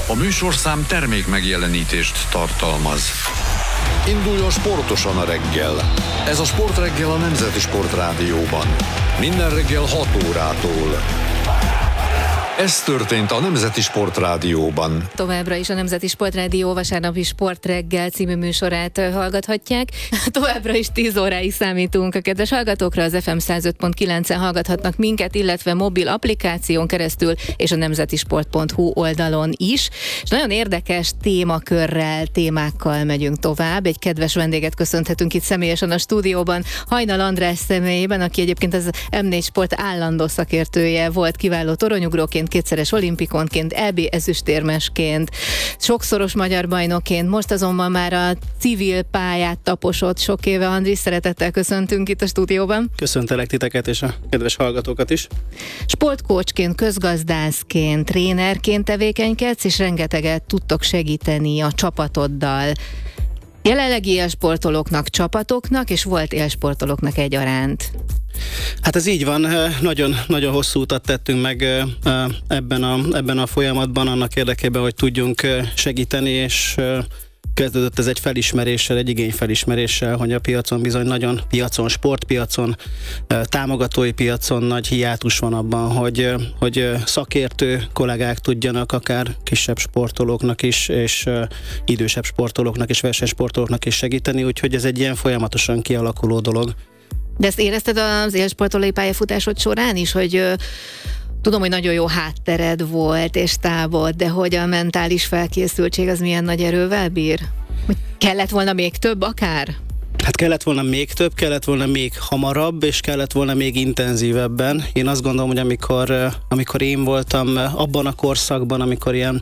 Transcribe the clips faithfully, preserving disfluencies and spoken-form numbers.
A műsorszám termék megjelenítést tartalmaz. Induljon sportosan a reggel. Ez a Sportreggel a Nemzeti Sportrádióban. Minden reggel hat órától. Ez történt a Nemzeti Sportrádióban. Továbbra is a Nemzeti Sportrádió vasárnapi Sportreggel című műsorát hallgathatják. Továbbra is tíz óráig számítunk a kedves hallgatókra, az ef em száz öt pont kilencen hallgathatnak minket, illetve mobil applikáción keresztül, és a nemzetisport pont hu oldalon is. És nagyon érdekes témakörrel, témákkal megyünk tovább. Egy kedves vendéget köszönhetünk itt személyesen a stúdióban, Hajnal András személyében, aki egyébként az em négy Sport állandó szakértője volt, kiváló toronyugróként, kétszeres olimpikonként, é bé ezüstérmesként, sokszoros magyar bajnokként, most azonban már a civil pályát taposott sok éve. Andris, szeretettel köszöntünk itt a stúdióban. Köszöntelek titeket és a kedves hallgatókat is. Sportcoachként, közgazdászként, trénerként tevékenykedsz, és rengeteget tudtok segíteni a csapatoddal. Jelenlegi élsportolóknak, csapatoknak, és volt élsportolóknak egyaránt. Hát ez így van, nagyon, nagyon hosszú utat tettünk meg ebben a, ebben a folyamatban, annak érdekében, hogy tudjunk segíteni, és kezdődött ez egy felismeréssel, egy igényfelismeréssel, hogy a piacon bizony nagyon, piacon, sportpiacon, támogatói piacon nagy hiátus van abban, hogy, hogy szakértő kollégák tudjanak akár kisebb sportolóknak is, és idősebb sportolóknak és versenysportolóknak is segíteni, úgyhogy ez egy ilyen folyamatosan kialakuló dolog. De ezt érezted az élsportolói pályafutásod során is, hogy ö, tudom, hogy nagyon jó háttered volt és tábor, de hogy a mentális felkészültség az milyen nagy erővel bír? Hogy kellett volna még több akár? Hát kellett volna még több, kellett volna még hamarabb, és kellett volna még intenzívebben. Én azt gondolom, hogy amikor, amikor én voltam abban a korszakban, amikor ilyen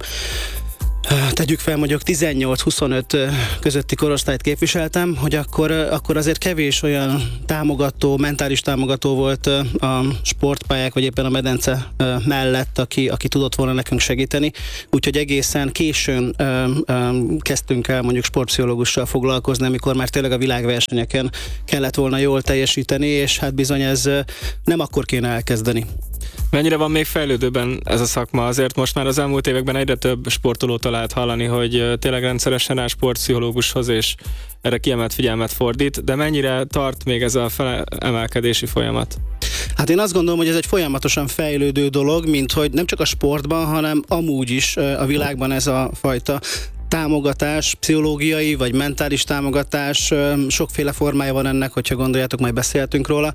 tegyük fel, mondjuk tizennyolc-huszonöt közötti korosztályt képviseltem, hogy akkor, akkor azért kevés olyan támogató, mentális támogató volt a sportpályák, vagy éppen a medence mellett, aki, aki tudott volna nekünk segíteni. Úgyhogy egészen későn kezdtünk el mondjuk sportpszichológussal foglalkozni, amikor már tényleg a világversenyeken kellett volna jól teljesíteni, és hát bizony ez nem akkor kéne elkezdeni. Mennyire van még fejlődőben ez a szakma? Azért most már az elmúlt években egyre több sportolótól lehet hallani, hogy tényleg rendszeresen áll sportpszichológushoz, és erre kiemelt figyelmet fordít, de mennyire tart még ez a felemelkedési folyamat? Hát én azt gondolom, hogy ez egy folyamatosan fejlődő dolog, mint hogy nem csak a sportban, hanem amúgy is a világban ez a fajta támogatás, pszichológiai vagy mentális támogatás, sokféle formája van ennek, hogyha gondoljátok, majd beszéltünk róla.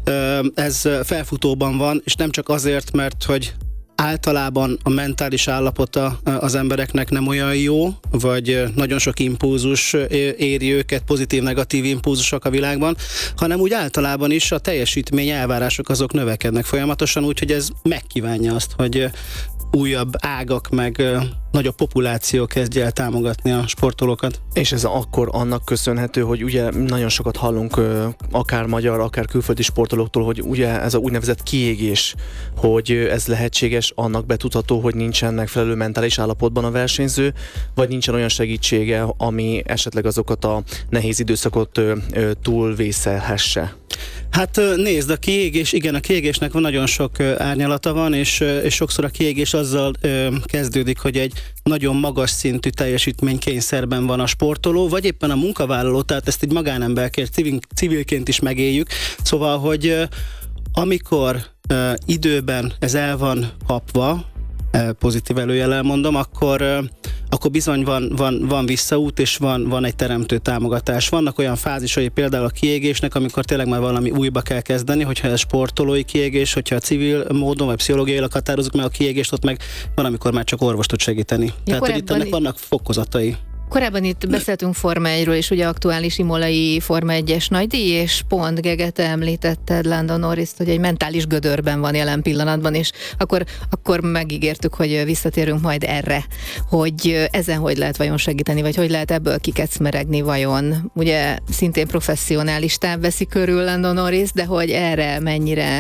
Ez felfutóban van, és nem csak azért, mert hogy általában a mentális állapota az embereknek nem olyan jó, vagy nagyon sok impulzus éri őket, pozitív-negatív impulzusok a világban, hanem úgy általában is a teljesítmény elvárások azok növekednek folyamatosan, úgyhogy ez megkívánja azt, hogy újabb ágak, meg nagyobb populáció kezdje el támogatni a sportolókat. És ez akkor annak köszönhető, hogy ugye nagyon sokat hallunk akár magyar, akár külföldi sportolóktól, hogy ugye ez a úgynevezett kiégés, hogy ez lehetséges, annak betudható, hogy nincsen megfelelő mentális állapotban a versenyző, vagy nincsen olyan segítsége, ami esetleg azokat a nehéz időszakot túlvészelhesse. Hát nézd, a kiégés, igen, a kiégésnek van nagyon sok árnyalata van, és, és sokszor a kiégés azzal ö, kezdődik, hogy egy nagyon magas szintű teljesítménykényszerben van a sportoló, vagy éppen a munkavállaló, tehát ezt egy magánemberként, civil, civilként is megéljük. Szóval, hogy ö, amikor ö, időben ez el van kapva, pozitív előjellel mondom, akkor, akkor bizony van, van, van visszaút, és van, van egy teremtő támogatás. Vannak olyan fázisai például a kiégésnek, amikor tényleg már valami újba kell kezdeni, hogyha ez sportolói kiégés, hogyha civil módon vagy pszichológiailag határozunk meg a kiégést, ott meg van, amikor már csak orvos tud segíteni. Ja, tehát, hogy itt ennek vannak fokozatai. Korábban itt beszéltünk Forma egyről, és ugye aktuális imolai Forma egyes nagydíj, és pont Gege, te említetted Lando Norrist, hogy egy mentális gödörben van jelen pillanatban, és akkor, akkor megígértük, hogy visszatérünk majd erre, hogy ezen hogy lehet vajon segíteni, vagy hogy lehet ebből kikecmeregni vajon. Ugye szintén professzionális táv veszi körül Lando Norris, de hogy erre mennyire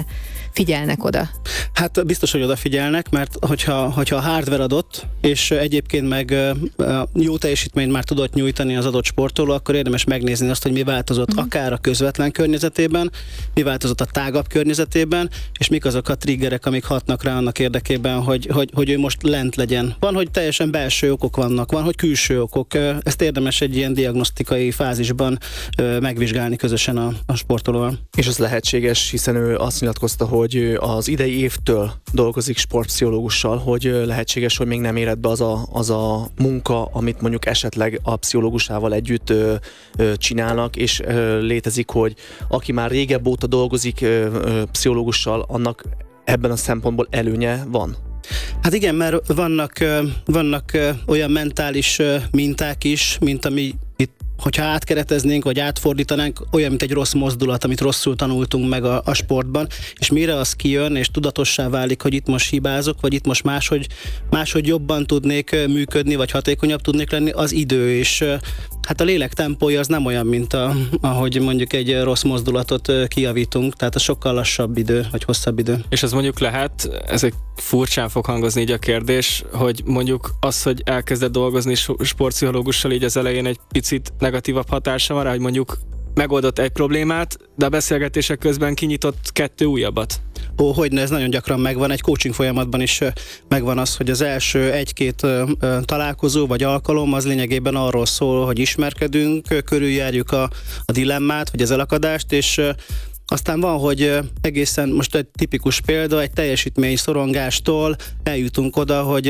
figyelnek oda? Hát biztos, hogy odafigyelnek, mert hogyha, hogyha a hardware adott, és egyébként meg jó teljesítményt már tudott nyújtani az adott sportoló, akkor érdemes megnézni azt, hogy mi változott mm. akár a közvetlen környezetében, mi változott a tágabb környezetében, és mik azok a triggerek, amik hatnak rá annak érdekében, hogy, hogy, hogy ő most lent legyen. Van, hogy teljesen belső okok vannak, van, hogy külső okok. Ezt érdemes egy ilyen diagnosztikai fázisban megvizsgálni közösen a, a sportolóval. És ez lehetséges, hiszen ő azt nyilatkozta, hogy az idei évtől dolgozik sportpszichológussal, hogy lehetséges, hogy még nem érett be az a, az a munka, amit mondjuk esetleg a pszichológusával együtt ö, ö, csinálnak, és ö, létezik, hogy aki már régebb óta dolgozik ö, ö, pszichológussal, annak ebben a szempontból előnye van? Hát igen, mert vannak, vannak olyan mentális minták is, mint ami itt, hogyha átkereteznénk, vagy átfordítanánk, olyan, mint egy rossz mozdulat, amit rosszul tanultunk meg a, a sportban, és mire az kijön, és tudatossá válik, hogy itt most hibázok, vagy itt most máshogy, máshogy jobban tudnék működni, vagy hatékonyabb tudnék lenni, az idő, és hát a lélek tempója az nem olyan, mint a, ahogy mondjuk egy rossz mozdulatot kijavítunk, tehát a sokkal lassabb idő, vagy hosszabb idő. És ez mondjuk lehet, ez egy furcsán fog hangozni így a kérdés, hogy mondjuk az, hogy elkezdett dolgozni sportpszichológussal, így az elején egy picit negatívabb hatása van rá, hogy mondjuk megoldott egy problémát, de a beszélgetések közben kinyitott kettő újabbat. Ó, hogyne, ez nagyon gyakran megvan, egy coaching folyamatban is megvan az, hogy az első egy-két találkozó vagy alkalom az lényegében arról szól, hogy ismerkedünk, körüljárjuk a, a dilemmát, vagy az elakadást, és aztán van, hogy egészen, most egy tipikus példa, egy teljesítmény szorongástól eljutunk oda, hogy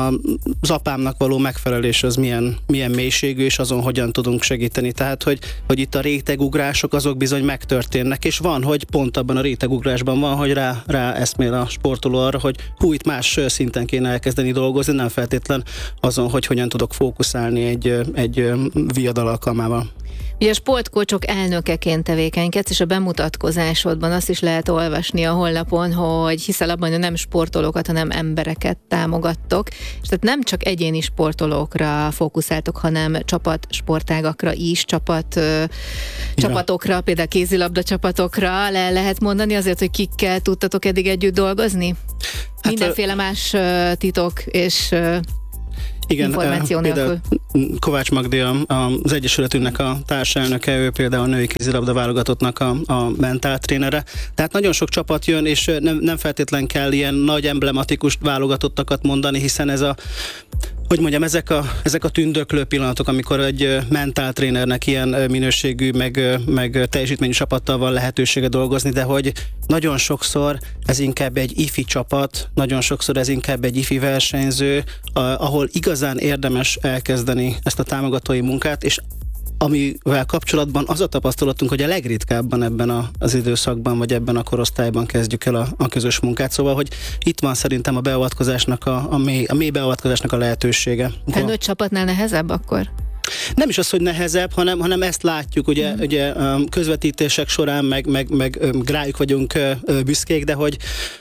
az apámnak való megfelelés az milyen, milyen mélységű, és azon hogyan tudunk segíteni. Tehát, hogy, hogy itt a rétegugrások azok bizony megtörténnek, és van, hogy pont abban a rétegugrásban van, hogy rá, rá eszmél a sportoló arra, hogy hú, itt más szinten kéne elkezdeni dolgozni, nem feltétlen azon, hogy hogyan tudok fókuszálni egy, egy viadal alkalmával. Ugye a sportkócsok elnökeként tevékenykedsz, és a bemutatkozásodban azt is lehet olvasni a honlapon, hogy hiszel abban, hogy nem sportolókat, hanem embereket támogattok, és tehát nem csak egyéni sportolókra fókuszáltok, hanem csapat sportágakra is, csapat ö, csapatokra, például kézilabda csapatokra le lehet mondani, azért, hogy kikkel tudtatok eddig együtt dolgozni? Hát mindenféle más ö, titok és ö, igen, információ nélkül. Kovács Magdi az Egyesületünknek a társelnöke, ő például a női kézilabda válogatottnak a, a mentáltrénere. Tehát nagyon sok csapat jön, és nem, nem feltétlen kell ilyen nagy emblematikus válogatottakat mondani, hiszen ez a hogy mondjam, ezek a, ezek a tündöklő pillanatok, amikor egy mentáltrénernek ilyen minőségű, meg, meg teljesítményű csapattal van lehetősége dolgozni, de hogy nagyon sokszor ez inkább egy ifi csapat, nagyon sokszor ez inkább egy ifi versenyző, ahol igazán érdemes elkezdeni ezt a támogatói munkát, és amivel kapcsolatban az a tapasztalatunk, hogy a legritkábban ebben a, az időszakban, vagy ebben a korosztályban kezdjük el a, a közös munkát. Szóval, hogy itt van szerintem a beavatkozásnak, a, a, mély, a mély beavatkozásnak a lehetősége. Felnőtt csapatnál nehezebb akkor? Nem is az, hogy nehezebb, hanem, hanem ezt látjuk, ugye, mm. ugye közvetítések során, meg, meg, meg rájuk vagyunk büszkék, de hogy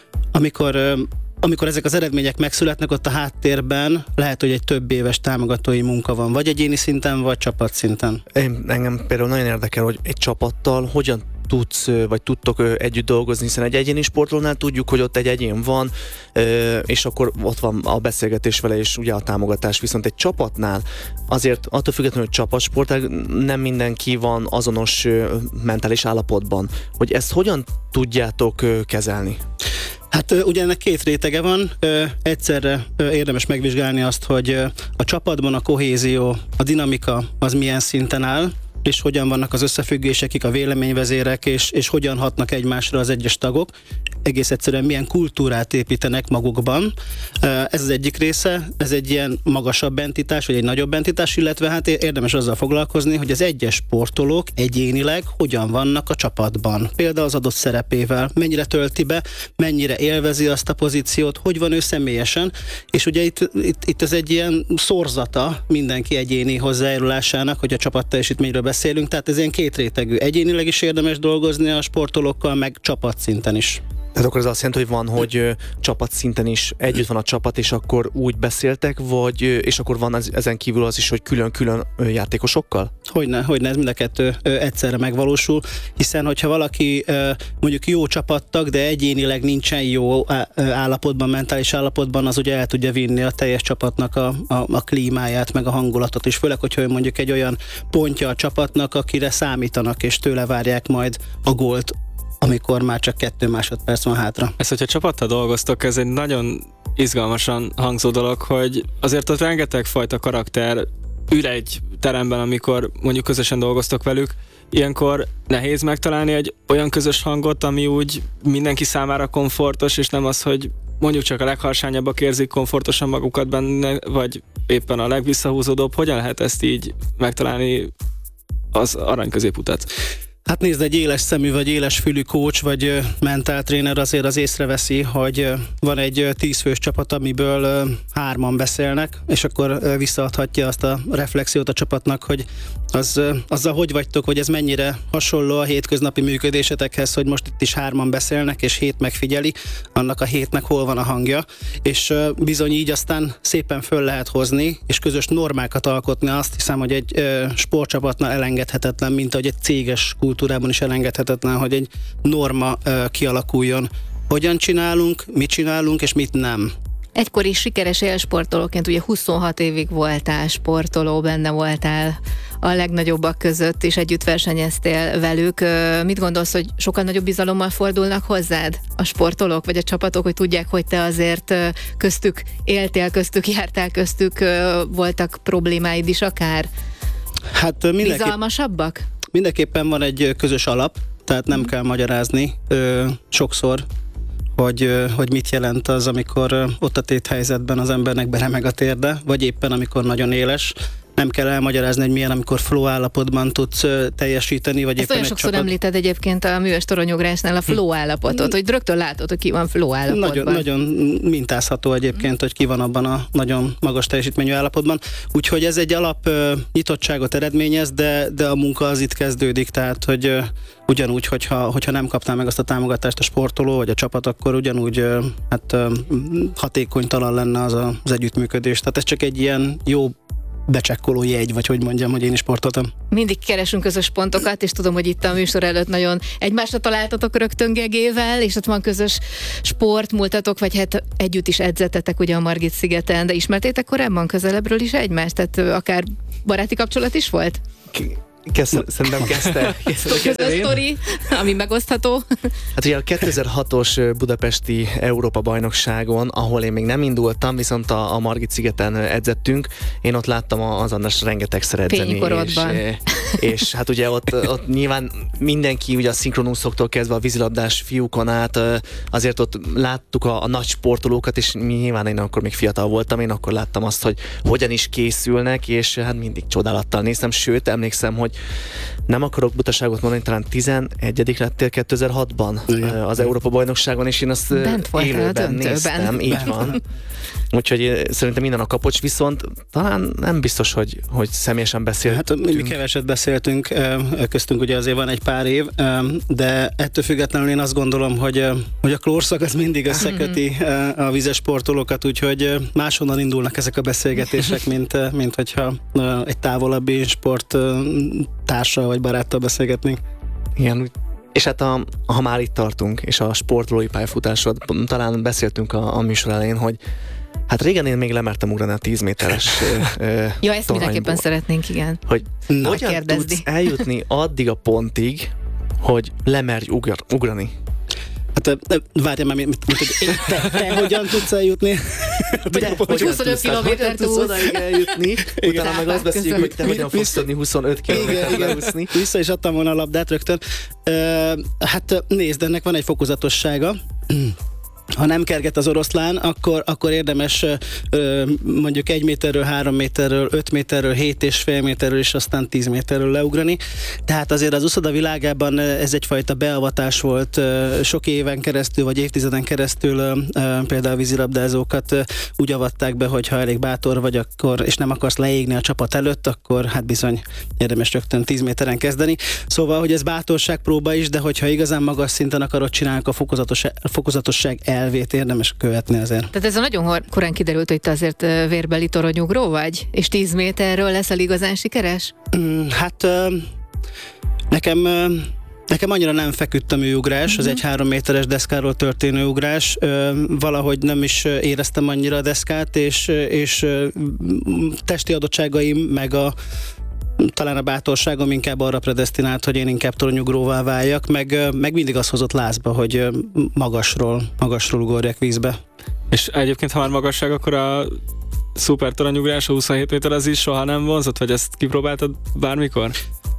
amikor amikor ezek az eredmények megszületnek, ott a háttérben lehet, hogy egy több éves támogatói munka van, vagy egyéni szinten, vagy csapatszinten. Én, engem például nagyon érdekel, hogy egy csapattal hogyan tudsz, vagy tudtok együtt dolgozni, hiszen egy egyéni sportolónál tudjuk, hogy ott egy egyén van, és akkor ott van a beszélgetés vele, és ugye a támogatás. Viszont egy csapatnál azért attól függetlenül, hogy csapatsportág, nem mindenki van azonos mentális állapotban. Hogy ezt hogyan tudjátok kezelni? Hát ugye ennek két rétege van. Egyszerre érdemes megvizsgálni azt, hogy a csapatban a kohézió, a dinamika az milyen szinten áll, és hogyan vannak az összefüggések, kik a véleményvezérek, és, és hogyan hatnak egymásra az egyes tagok. Egész egyszerűen milyen kultúrát építenek magukban. Ez az egyik része, ez egy ilyen magasabb entitás, vagy egy nagyobb entitás, illetve hát érdemes azzal foglalkozni, hogy az egyes sportolók egyénileg hogyan vannak a csapatban. Például az adott szerepével, mennyire tölti be, mennyire élvezi azt a pozíciót, hogy van ő személyesen, és ugye itt, itt, itt ez egy ilyen szorzata mindenki egyéni hozzájárulásának, hogy a csapat teljesítményről beszélünk, tehát ez ilyen két rétegű. Egyénileg is érdemes dolgozni a sportolókkal, meg csapatszinten is. Tehát akkor ez azt jelenti, hogy van, hogy ö, csapatszinten is együtt van a csapat, és akkor úgy beszéltek, vagy, ö, és akkor van ez, ezen kívül az is, hogy külön-külön ö, játékosokkal? Hogyne, hogyne, ez mind a kettő ö, egyszerre megvalósul, hiszen hogyha valaki ö, mondjuk jó csapattag, de egyénileg nincsen jó állapotban, mentális állapotban, az ugye el tudja vinni a teljes csapatnak a, a, a klímáját, meg a hangulatot is, főleg, hogyha mondjuk egy olyan pontja a csapatnak, akire számítanak, és tőle várják majd a gólt, amikor már csak kettő másodperc van hátra. Ez, hogyha csapattal dolgoztok, ez egy nagyon izgalmasan hangzó dolog, hogy azért ott rengeteg fajta karakter ül egy teremben, amikor mondjuk közösen dolgoztok velük. Ilyenkor nehéz megtalálni egy olyan közös hangot, ami úgy mindenki számára komfortos, és nem az, hogy mondjuk csak a legharsányabbak érzik komfortosan magukat benne, vagy éppen a legvisszahúzódóbb. Hogyan lehet ezt így megtalálni, az arany középutat? Hát nézd, egy éles szemű, vagy éles fülű coach, vagy mentáltréner azért az észreveszi, hogy van egy tízfős csapat, amiből hárman beszélnek, és akkor visszaadhatja azt a reflexiót a csapatnak, hogy az, azzal hogy vagytok, hogy ez mennyire hasonló a hétköznapi működésetekhez, hogy most itt is hárman beszélnek, és hét megfigyeli, annak a hétnek hol van a hangja, és bizony így aztán szépen föl lehet hozni, és közös normákat alkotni. Azt hiszem, hogy egy sportcsapatnál elengedhetetlen, mint ahogy egy céges kultúrában is elengedhetetlen, hogy egy norma kialakuljon. Hogyan csinálunk, mit csinálunk, és mit nem. Egykori sikeres élsportolóként, ugye huszonhat évig voltál sportoló, benne voltál a legnagyobbak között, és együtt versenyeztél velük. Mit gondolsz, hogy sokkal nagyobb bizalommal fordulnak hozzád a sportolók, vagy a csapatok, hogy tudják, hogy te azért köztük éltél, köztük jártál, köztük voltak problémáid is akár? Hát mindenki... Bizalmasabbak? Mindenképpen van egy közös alap, tehát nem kell magyarázni ö, sokszor, hogy, ö, hogy mit jelent az, amikor ö, ott a téthelyzetben az embernek beremeg a térde, vagy éppen amikor nagyon éles. Nem kell elmagyarázni, hogy milyen, amikor flow állapotban tudsz ö, teljesíteni, vagy Ezt éppen olyan egy sokszor csapat... említed egyébként a műves toronyugrásnál a flow állapotot, hogy rögtön látod, hogy ki van flow állapotban. Nagyon, nagyon mintázható egyébként, hogy ki van abban a nagyon magas teljesítményű állapotban. Úgyhogy ez egy alap ö, nyitottságot eredményez, de, de a munka az itt kezdődik, tehát hogy ö, ugyanúgy, hogyha, hogyha nem kapnál meg azt a támogatást a sportoló, vagy a csapat, akkor ugyanúgy ö, hát, ö, hatékonytalan lenne az a, az együttműködés. Tehát ez csak egy ilyen jó becsekkoló jegy, vagy hogy mondjam, hogy én is sportoltam. Mindig keresünk közös pontokat, és tudom, hogy itt a műsor előtt nagyon egymásra találtatok rögtön Gegével, és ott van közös sport, múltatok, vagy hát együtt is edzetetek ugye a Margit szigeten, de ismertétek korábban közelebbről is egymást? Tehát akár baráti kapcsolat is volt? Kezd, szerintem kezdte. Közös sztori, ami megosztható. Hát ugye a kétezer-hatos budapesti Európa-bajnokságon, ahol én még nem indultam, viszont a, a Margit-szigeten edzettünk, én ott láttam az András rengetegszer edzeni. És, és hát ugye ott, ott nyilván mindenki, ugye a szinkronuszoktól kezdve a vízilabdás fiúkon át, azért ott láttuk a, a nagy sportolókat, és nyilván én akkor még fiatal voltam, én akkor láttam azt, hogy hogyan is készülnek, és hát mindig csodálattal néztem, sőt, emlékszem, hogy nem akarok butaságot mondani, talán tizenegyedik lettél kétezer-hatban az Európa-bajnokságon, és én azt élőben néztem, így Bent. van. Úgyhogy szerintem minden a kapocs, viszont talán nem biztos, hogy, hogy személyesen beszéltünk. Hát mi keveset beszéltünk, köztünk ugye azért van egy pár év, de ettől függetlenül én azt gondolom, hogy, hogy a klórszak az mindig összeköti a vizes sportolókat, úgyhogy máshonnan indulnak ezek a beszélgetések, mint, mint hogyha egy távolabbi sport társal vagy baráttal beszélgetnénk. Igen, és hát a, ha már itt tartunk, és a sportolói pályafutásod, talán beszéltünk a, a műsor elején, hogy hát régen én még lemertem ugrani a tíz méteres Ja, ezt mindenképpen szeretnénk, igen. Hogy Na, hogyan kérdezdi. tudsz eljutni addig a pontig, hogy lemerj ugr, ugrani? Hát várjál már, mint, mint, hogy te, te hogyan tudsz eljutni? huszonöt kilométert tudsz odaig eljutni, utána meg azt beszéljük, hogy te hogyan fogsz tudni huszonöt kilométert leúszni. Vissza is adtam volna a labdát rögtön. Uh, hát nézd, ennek van egy fokozatossága. ha nem kerget az oroszlán, akkor, akkor érdemes ö, mondjuk egy méterről, három méterről, öt méterről, hét és fél méterről, és aztán tíz méterről leugrani. Tehát azért az úszoda világában ez egyfajta beavatás volt ö, sok éven keresztül, vagy évtizeden keresztül ö, ö, például a vízilabdázókat ö, úgy avatták be, hogy ha elég bátor vagy, akkor, és nem akarsz leégni a csapat előtt, akkor hát bizony érdemes rögtön tíz méteren kezdeni. Szóval, hogy ez bátorságpróba is, de hogyha igazán magas szinten akarod csinálni, a fokozatos, fokozatosság elvét érdemes követni azért. Tehát ez a nagyon korán kiderült, hogy te azért vérbeli toronyugró vagy, és tíz méterről leszel igazán sikeres? Mm, hát nekem Nekem annyira nem feküdt a műugrás, uh-huh. az egy három méteres deszkáról történő ugrás. Valahogy nem is éreztem annyira a deszkát, és, és testi adottságaim, meg a talán a bátorságom inkább arra predesztinált, hogy én inkább toronyugróvá váljak, meg, meg mindig az hozott lázba, hogy magasról, magasról ugorjak vízbe. És egyébként, ha már magasság, akkor a szuper toronyugrás, a huszonhét méter az is soha nem vonzott, vagy ezt kipróbáltad bármikor?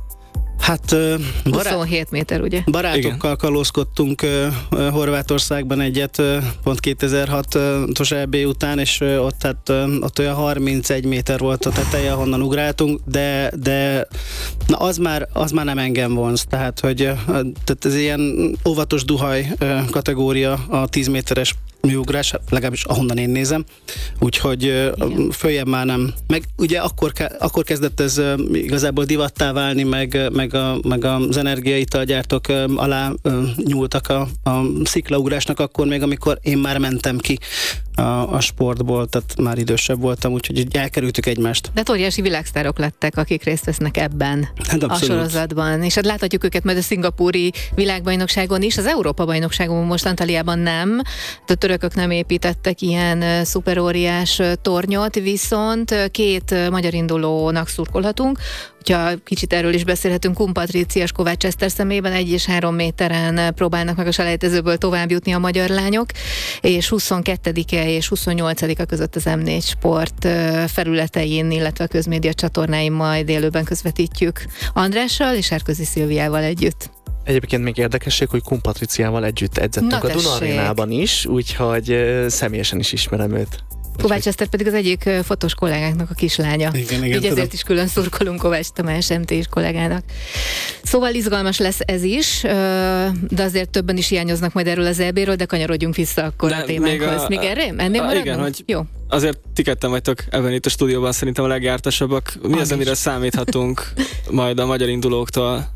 Hát barát, huszonhét méter, ugye? Barátokkal Igen. kalózkodtunk uh, uh, Horvátországban egyet, uh, pont kétezer-hatos é bé után, és uh, ott, hát, uh, ott olyan harmincegy méter volt a teteje, ahonnan ugráltunk, de, de na az, már, az már nem engem vonz, tehát, hogy uh, tehát ez ilyen óvatos duhaj uh, kategória a tíz méteres műugrás, legalábbis ahonnan én nézem, úgyhogy uh, följebb már nem. Meg ugye akkor, akkor kezdett ez uh, igazából divattá válni, meg, meg, a, meg az energiaitalgyártók uh, alá uh, nyúltak a, a sziklaugrásnak akkor még, amikor én már mentem ki a, a sportból, tehát már idősebb voltam, úgyhogy így elkerültük egymást. De óriási világsztárok lettek, akik részt vesznek ebben hát a sorozatban. És hát láthatjuk őket majd a szingapúri világbajnokságon is, az Európa-bajnokságon most Antaliában nem, a törökök nem építettek ilyen szuperóriás tornyot, viszont két magyar indulónak szurkolhatunk. Ha kicsit erről is beszélhetünk, Kun Patricia és Kovács Eszter szemében egy és három méteren próbálnak meg a selejtezőből tovább jutni a magyar lányok, és huszonkettedike és huszonnyolcadika között az em négy Sport felületein, illetve a közmédia csatornáin majd élőben közvetítjük Andrással és Sárközi Szilviával együtt. Egyébként még érdekesség, hogy Kun Patriciával együtt edzettünk Na a Duna Arénában is, úgyhogy uh, személyesen is ismerem őt. Kovács Eszter pedig az egyik fotós kollégáknak a kislánya. Igen, igen, Így ezért is külön szurkolunk Kovács Tamás em té-s kollégának. Szóval izgalmas lesz ez is, de azért többen is hiányoznak majd erről az é béről, de kanyarodjunk vissza akkor de a témánkhoz. Még, a, még erre? Ennél maradunk? Igen, hogy jó. Azért ti ketten vagytok ebben itt a stúdióban szerintem a legjártasabbak. Mi az, amire számíthatunk majd a magyar indulóktól?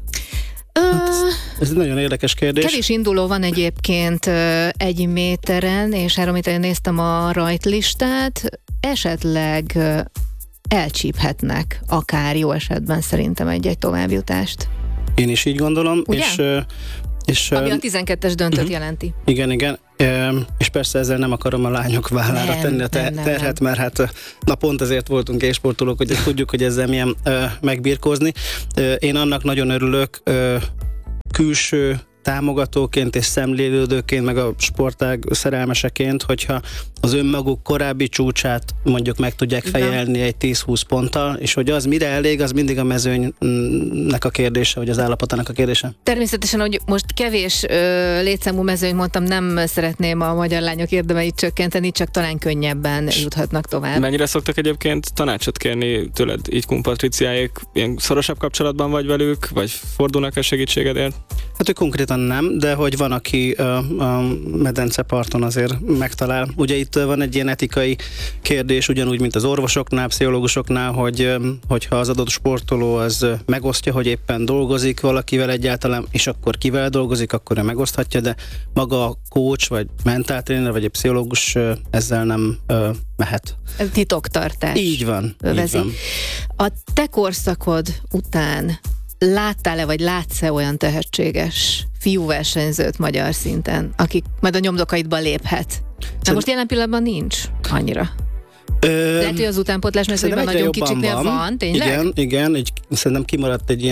Ez egy nagyon érdekes kérdés. Kevés induló van egyébként egy méteren, és három méteren néztem a rajtlistát, esetleg elcsíphetnek akár jó esetben szerintem egy-egy továbbjutást. Én is így gondolom. Ugye? És, és, ami a tizenkettes döntőt uh-huh. jelenti. Igen, igen. És persze ezzel nem akarom a lányok vállára nem, tenni a ter- nem, terhet, nem. mert hát na pont ezért voltunk e-sportolók, hogy tudjuk, hogy ezzel milyen uh, megbirkózni. Uh, én annak nagyon örülök, uh, külső támogatóként és szemlélődőként, meg a sportág szerelmeseként, hogyha az önmaguk korábbi csúcsát mondjuk meg tudják fejelni egy tíz-húsz ponttal, és hogy az mire elég, az mindig a mezőnynek a kérdése, vagy az állapotának a kérdése. Természetesen, hogy most kevés ö, létszámú mezőny mondtam, nem szeretném a magyar lányok érdemeit csökkenteni, csak talán könnyebben juthatnak tovább. Mennyire szoktak egyébként tanácsot kérni tőled, így Kun Patriciáék, ilyen szorosabb kapcsolatban vagy velük, vagy fordulnak-e segítségedért? Hát ő konkrétan nem, de hogy van, aki a, a medenceparton azért megtalál. Ugye itt van egy ilyen etikai kérdés, ugyanúgy, mint az orvosoknál, pszichológusoknál, hogy hogyha az adott sportoló az megosztja, hogy éppen dolgozik valakivel egyáltalán, és akkor kivel dolgozik, akkor ő megoszthatja, de maga a coach, vagy mentáltréner, vagy egy pszichológus ezzel nem ö, mehet. Ez titoktartás. Így van, így van. A te korszakod után láttál-e, vagy látsz-e olyan tehetséges fiúversenyzőt magyar szinten, akik majd a nyomdokaidba léphet? De most jelen pillanatban nincs annyira. Ö, Lehet, hogy az utánpótlás mezőnyben nagyon kicsiknél van. van, tényleg? Igen, igen, egy, szerintem kimaradt egy ilyen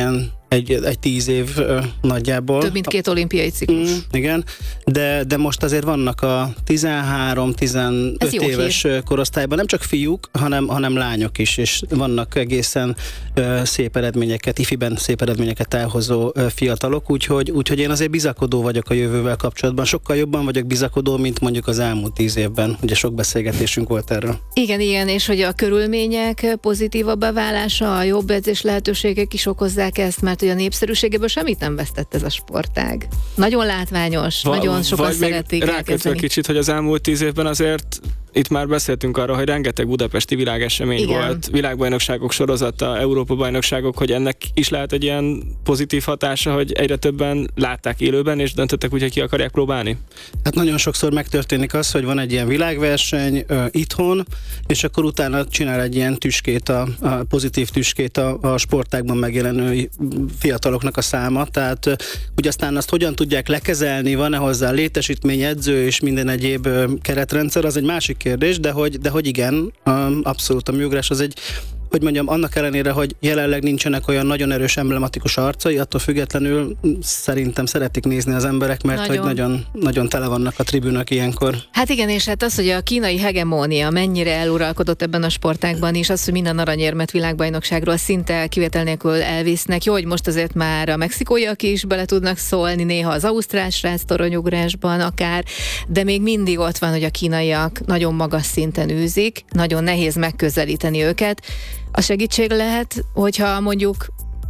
egy, egy tíz év nagyjából. Több mint két olimpiai ciklus. Mm, igen, de, de most azért vannak a tizenhárom-tizenöt éves hír. korosztályban nem csak fiúk, hanem, hanem lányok is, és vannak egészen uh, szép eredményeket, ifiben szép eredményeket elhozó uh, fiatalok, úgyhogy, úgyhogy én azért bizakodó vagyok a jövővel kapcsolatban. Sokkal jobban vagyok bizakodó, mint mondjuk az elmúlt tíz évben. Ugye sok beszélgetésünk volt erről. Igen, igen, és hogy a körülmények pozitívabb beválása, a jobb edzés lehetőségek is okozzák ezt, mert hogy a népszerűségéből semmit nem vesztett ez a sportág. Nagyon látványos, Va- nagyon sokan szeretik. Rákötve kicsit, hogy az elmúlt tíz évben azért itt már beszéltünk arról, hogy rengeteg budapesti világesemény Igen. volt, világbajnokságok sorozata, Európa-bajnokságok, hogy ennek is lehet egy ilyen pozitív hatása, hogy egyre többen látták élőben, és döntöttek úgy, hogy ki akarják próbálni? Hát nagyon sokszor megtörténik az, hogy van egy ilyen világverseny uh, itthon, és akkor utána csinál egy ilyen tüskét, a, a pozitív tüskét a, a sportágban megjelenő fiataloknak a száma, tehát uh, hogy aztán azt hogyan tudják lekezelni, van-e hozzá létesítmény, edző és minden egyéb uh, keretrendszer, az egy másik kérdés, de hogy, de hogy igen, abszolút a műugrás az egy, hogy mondjam, annak ellenére, hogy jelenleg nincsenek olyan nagyon erős emblematikus arcai, attól függetlenül szerintem szeretik nézni az emberek, mert nagyon. hogy nagyon, nagyon tele vannak a tribünök ilyenkor. Hát igen, és hát az, hogy a kínai hegemónia mennyire eluralkodott ebben a sportágban is, az, hogy minden aranyérmet világbajnokságról szinte kivétel nélkül elvisznek. Jó, hogy most azért már a mexikóiak is bele tudnak szólni, néha az ausztrál srác toronyugrásban akár, de még mindig ott van, hogy a kínaiak nagyon magas szinten űzik, nagyon nehéz megközelíteni őket. A segítség lehet, hogyha mondjuk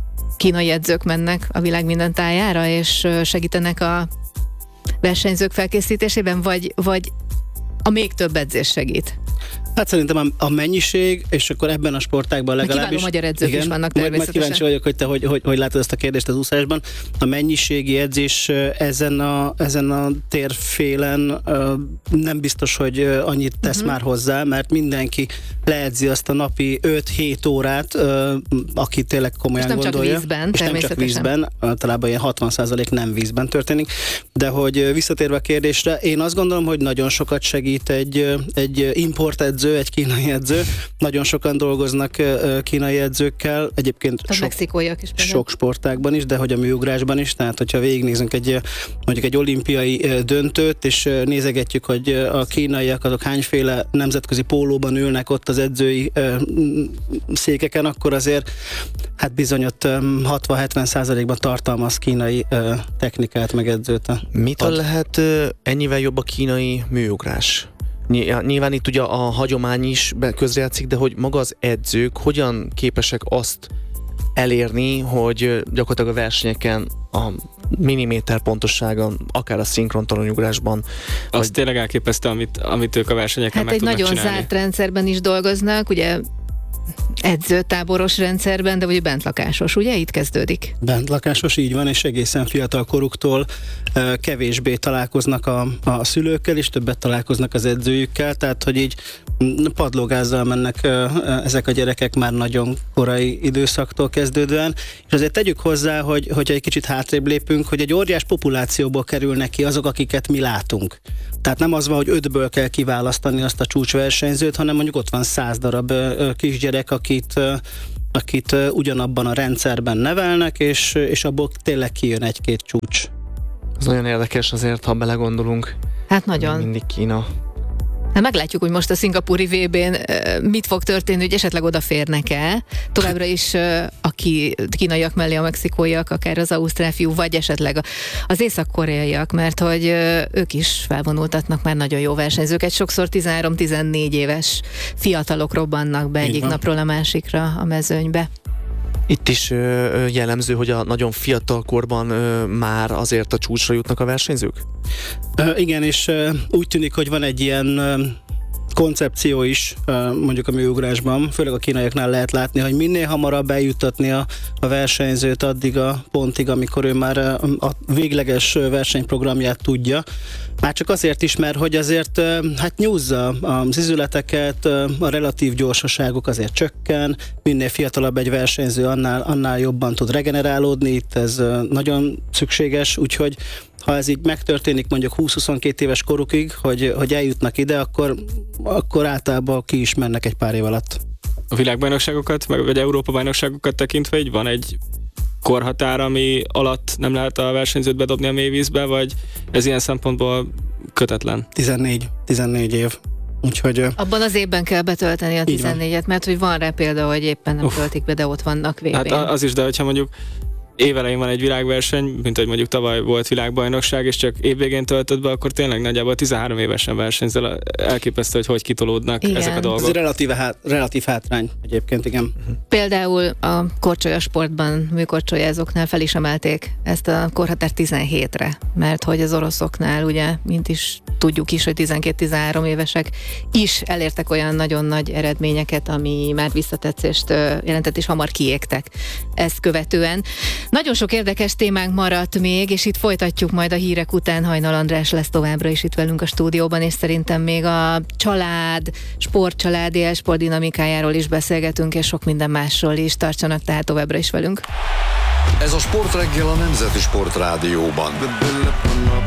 kínai edzők mennek a világ minden tájára, és segítenek a versenyzők felkészítésében, vagy, vagy a még több edzés segít? Hát szerintem a, a mennyiség, és akkor ebben a sportágban legalábbis... Kiváló magyar edzők igen, is vannak természetesen. Majd kíváncsi vagyok, hogy te hogy, hogy, hogy látod ezt a kérdést az úszásban. A mennyiségi edzés ezen a, ezen a térfélen nem biztos, hogy annyit tesz uh-huh. már hozzá, mert mindenki leedzi azt a napi öt-hét órát, aki tényleg komolyan és nem gondolja. Csak vízben, és nem csak vízben, általában ilyen hatvan százalék nem vízben történik. De hogy visszatérve a kérdésre, én azt gondolom, hogy nagyon sokat segít egy, egy import edző, egy kínai edző. Nagyon sokan dolgoznak kínai edzőkkel, egyébként a sok, mexikóiak is sok sportágban is, de hogy a műugrásban is, tehát hogyha végignézünk egy mondjuk egy olimpiai döntőt, és nézegetjük, hogy a kínaiak azok hányféle nemzetközi pólóban ülnek ott az edzői székeken, akkor azért hát bizony ott hatvan-hetven százalékban tartalmaz kínai technikát, meg edzőt. Mitől lehet ennyivel jobb a kínai műugrás? Nyilván itt ugye a hagyomány is közrejátszik, de hogy maga az edzők hogyan képesek azt elérni, hogy gyakorlatilag a versenyeken a milliméter pontosságon, akár a szinkron toronyugrásban. Az vagy... tényleg elképesztő, amit, amit ők a versenyeken hát meg tudnak csinálni. Hát egy nagyon zárt rendszerben is dolgoznak, ugye edzőtáboros rendszerben, de vagy bentlakásos, ugye? Itt kezdődik. Bentlakásos, így van, és egészen fiatal koruktól kevésbé találkoznak a, a szülőkkel, és többet találkoznak az edzőjükkel, tehát hogy így padlógázzal mennek ezek a gyerekek már nagyon korai időszaktól kezdődően, és azért tegyük hozzá, hogy, hogyha egy kicsit hátrébb lépünk, hogy egy óriás populációból kerülnek ki azok, akiket mi látunk. Tehát nem az van, hogy ötből kell kiválasztani azt a csúcsversenyzőt, hanem mondjuk ott van száz darab kisgyerek, akit, akit ugyanabban a rendszerben nevelnek, és, és abból tényleg kijön egy-két csúcs. Ez nagyon érdekes azért, ha belegondolunk. Hát nagyon. Mindig Kína. Hát meglátjuk, hogy most a szingapúri vé bén mit fog történni, hogy esetleg odaférnek-e. Továbbra is aki kínaiak mellé a mexikóiak, akár az ausztrál fiú, vagy esetleg az észak-koreaiak, mert hogy ők is felvonultatnak már nagyon jó versenyzőket. Sokszor tizenhárom-tizennégy éves fiatalok robbannak be egyik napról a másikra a mezőnybe. Itt is ö, jellemző, hogy a nagyon fiatal korban ö, már azért a csúcsra jutnak a versenyzők? Ö, igen, és ö, úgy tűnik, hogy van egy ilyen ö, koncepció is ö, mondjuk a műugrásban, főleg a kínaiaknál lehet látni, hogy minél hamarabb eljuttatni a, a versenyzőt addig a pontig, amikor ő már a, a végleges versenyprogramját tudja. Már csak azért is, mert hogy azért hát nyúzza az izületeket, a relatív gyorsaságuk azért csökken, minél fiatalabb egy versenyző, annál, annál jobban tud regenerálódni, itt ez nagyon szükséges, úgyhogy ha ez így megtörténik mondjuk húsz-huszonkettő éves korukig, hogy, hogy eljutnak ide, akkor, akkor általában ki is mennek egy pár év alatt. A világbajnokságokat, meg vagy Európa bajnokságokat tekintve így van egy korhatár, ami alatt nem lehet a versenyzőt bedobni a mélyvízbe, vagy ez ilyen szempontból kötetlen? tizennégy, tizennégy év. Úgyhogy, abban az évben kell betölteni a tizennégyet, mert hogy van rá példa, hogy éppen nem Uf. töltik be, de ott vannak vé bén. Hát az is, de hogyha mondjuk évelején van egy világverseny, mint hogy mondjuk tavaly volt világbajnokság, és csak évvégén töltött be, akkor tényleg nagyjából tizenhárom évesen versenyzel. Elképesztő, hogy hogy kitolódnak igen. ezek a dolgok. Ez relatív, hát, relatív hátrány egyébként, igen. Uh-huh. Például a korcsolyasportban, műkorcsolyázóknál fel is emelték ezt a korhatárt tizenhétre, mert hogy az oroszoknál ugye, mint is tudjuk is, hogy tizenkét-tizenhárom évesek is elértek olyan nagyon nagy eredményeket, ami már visszatetszést jelentett, és hamar kiégtek ezt követően. Nagyon sok érdekes témánk maradt még, és itt folytatjuk majd a hírek után. Hajnal András lesz továbbra is itt velünk a stúdióban, és szerintem még a család, sportcsalád, élsport dinamikájáról is beszélgetünk, és sok minden másról is. Tartsanak tehát továbbra is velünk. Ez a Sportreggel a Nemzeti Sportrádióban.